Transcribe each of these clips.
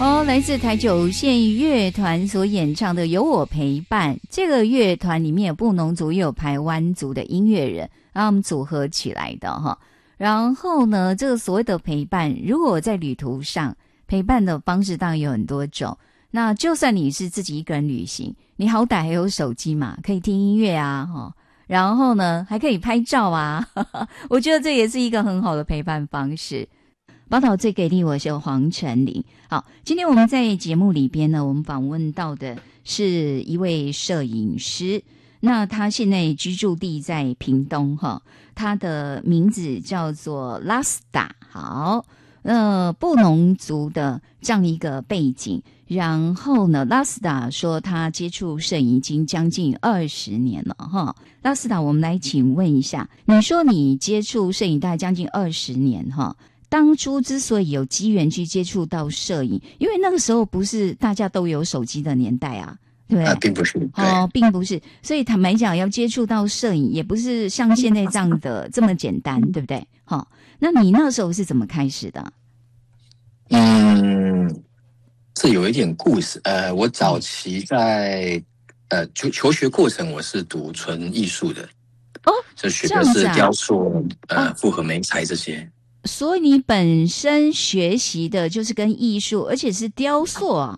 哦，来自台九线乐团所演唱的《有我陪伴》。这个乐团里面有布农族也有排湾族的音乐人，然后我们组合起来的哈。然后呢，这个所谓的陪伴，如果在旅途上陪伴的方式当然有很多种。那就算你是自己一个人旅行，你好歹还有手机嘛，可以听音乐啊，然后呢还可以拍照啊，我觉得这也是一个很好的陪伴方式。宝岛最给力，我是黄成玲。好，今天我们在节目里边呢，我们访问到的是一位摄影师，那他现在居住地在屏东哈，他的名字叫做拉斯达。好，布农族的这样一个背景，然后呢，拉斯达说他接触摄影已经将近20年了哈。拉斯达，我们来请问一下，你说你接触摄影大概将近20年哈。当初之所以有机缘去接触到摄影，因为那个时候不是大家都有手机的年代啊，对不对？ 并不是并不是。所以坦白讲，要接触到摄影，也不是像现在这样的这么简单，对不对？那你那时候是怎么开始的？ 这有一点故事。我早期在求学过程，我是读纯艺术的。这学的是雕塑、复合媒材这些。 所以你本身学习的就是跟艺术，而且是雕塑啊，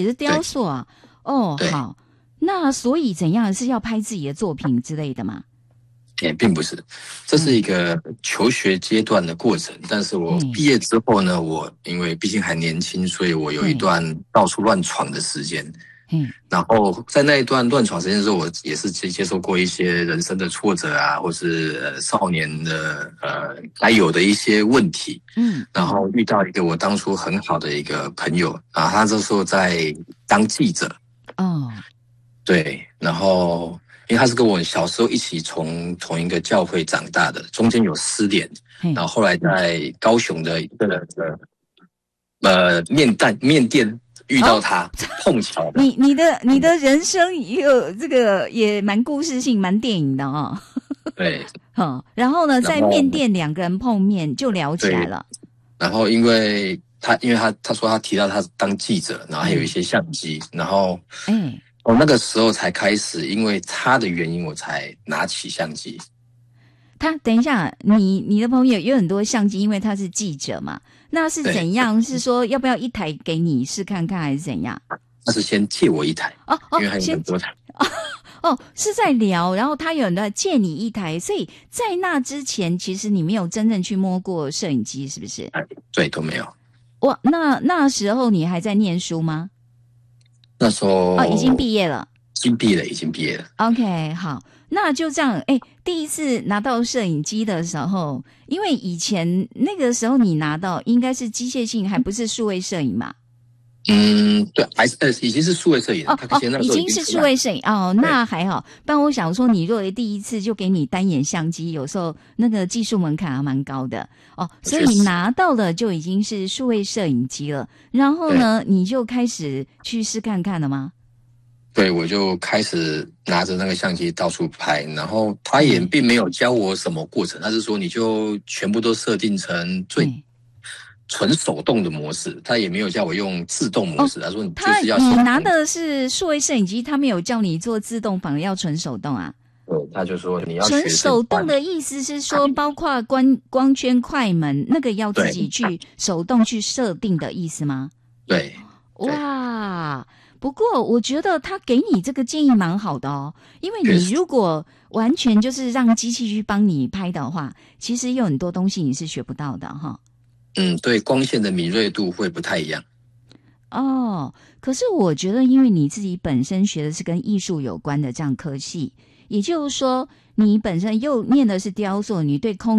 好，那所以怎样是要拍自己的作品之类的吗？ 并不是，这是一个求学阶段的过程。但是我毕业之后呢，我因为毕竟还年轻，所以我有一段到处乱闯的时间。然后在那一段乱闯时间的时候，我也是接受过一些人生的挫折啊，或是少年的该有的一些问题。然后遇到一个我当初很好的一个朋友啊，他这时候在当记者。对，然后因为他是跟我小时候一起从同一个教会长大的，中间有失联，然后后来在高雄的一个面店遇到他，碰巧的。 你的人生也有这个也蛮故事性，蛮电影的哦。 对， 然后呢，在面店两个人碰面就聊起来了。 然后因为他说他提到他当记者，然后还有一些相机，然后我那个时候才开始，因为他的原因，我才拿起相机。 他等一下，你的朋友有很多相机，因为他是记者嘛。那是怎样？是说要不要一台给你试看看，还是怎样？ 他是先借我一台，因为还有很多台。 是在聊，然后他有人借你一台，所以在那之前，其实你没有真正去摸过摄影机，是不是？ 对，都没有。 哇，那时候你还在念书吗？ 那时候已经毕业了。 已经毕业了。 OK， 好。那就这样，第一次拿到摄影机的时候，因为以前那个时候你拿到应该是机械性，还不是数位摄影嘛？ 对，还是已经是数位摄影了。 已经是数位摄影那还好。不然我想说，你若第一次就给你单眼相机，有时候那个技术门槛还蛮高的所以你拿到的就已经是数位摄影机了。然后呢，你就开始去试看看了吗？ 对，我就开始拿着那个相机到处拍，然后他也并没有教我什么过程，他是说你就全部都设定成最纯手动的模式，他也没有叫我用自动模式。他说你就是要你拿的是数位摄影机，他没有叫你做自动，反而要纯手动啊？ 对，他就说你要纯手动的意思是说，包括光圈、快门那个要自己去手动去设定的意思吗？ 对。 哇！不过我觉得他给你这个建议蛮好的因为你如果完全就是让机器去帮你拍的话，其实有很多东西你是学不到的对，光线的敏锐度会不太一样。 可是我觉得因为你自己本身学的是跟艺术有关的这样科系，也就是说你本身又念的是雕塑，你对空